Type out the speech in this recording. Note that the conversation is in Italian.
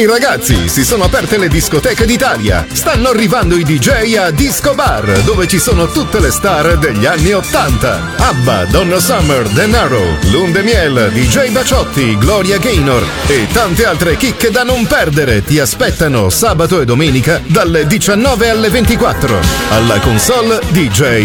Ehi ragazzi, si sono aperte le discoteche d'Italia. Stanno arrivando i DJ a Disco Bar, dove ci sono tutte le star degli anni 80. ABBA, Donna Summer, Denaro, Lunde Miel, DJ Baciotti, Gloria Gaynor e tante altre chicche da non perdere ti aspettano sabato e domenica dalle 19 alle 24. Alla console DJ